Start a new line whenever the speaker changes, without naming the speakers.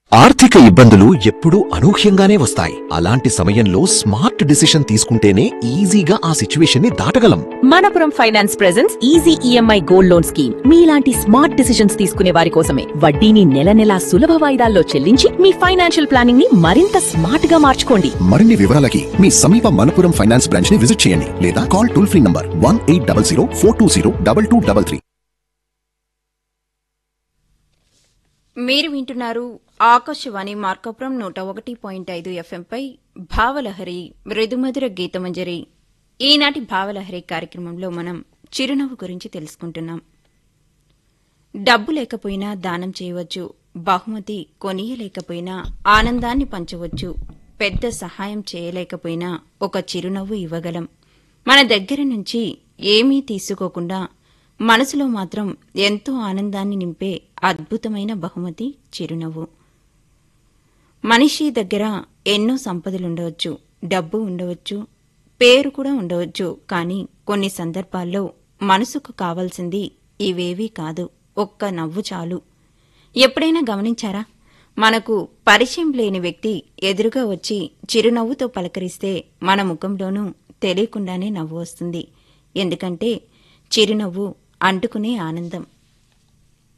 ఆర్థిక ఇబ్బందులు ఎప్పుడూ అనూహ్యంగానే వస్తాయి. అలాంటి సమయంలో స్మార్ట్ డిసిషన్ తీసుకుంటేనే ఈజీగా ఆ సిచ్యువేషన్ ని దాటగలం.
Manappuram finance presents easy EMI gold loan scheme. మీలాంటి స్మార్ట్ డిసిషన్స్ తీసుకునే వారి కోసమే. వడ్డీని నెల నెలా సులభ వాయిదాల్లో చెల్లించి మీ ఫైనాన్షియల్ ప్లానింగ్ ని మరింత స్మార్ట్ గా మార్చుకోండి.
మరిన్ని వివరాలకి మీ సమీప మనపురం ఫైనాన్స్ బ్రాంచ్ ని విజిట్ చేయండి లేదా కాల్ టోల్ ఫ్రీ నంబర్ 1800 420 2233.
మీరు వింటున్నారు ఆకాశవాణి మార్కాపురం 101.5 ఎఫ్ఎంపై భావలహరి మృదుమధుర గీతమంజరి. ఈనాటి భావలహరి కార్యక్రమంలో మనం చిరునవ్వు గురించి తెలుసుకుంటున్నాం. డబ్బు లేకపోయినా దానం చేయవచ్చు, బహుమతి కొనియలేకపోయినా ఆనందాన్ని పంచవచ్చు, పెద్ద సహాయం చేయలేకపోయినా ఒక చిరునవ్వు ఇవ్వగలం. మన దగ్గర నుంచి ఏమీ తీసుకోకుండా మనసులో మాత్రం ఎంతో ఆనందాన్ని నింపే అద్భుతమైన బహుమతి చిరునవ్వు. మనిషి దగ్గర ఎన్నో సంపదలుండవచ్చు, డబ్బు ఉండవచ్చు, పేరు కూడా ఉండవచ్చు. కానీ కొన్ని సందర్భాల్లో మనసుకు కావాల్సింది ఇవేవీ కాదు, ఒక్క నవ్వు చాలు. ఎప్పుడైనా గమనించారా? మనకు పరిచయం లేని వ్యక్తి ఎదురుగా వచ్చి చిరునవ్వుతో పలకరిస్తే మన ముఖంలోనూ తెలియకుండానే నవ్వు వస్తుంది. ఎందుకంటే చిరునవ్వు అంటుకునే ఆనందం.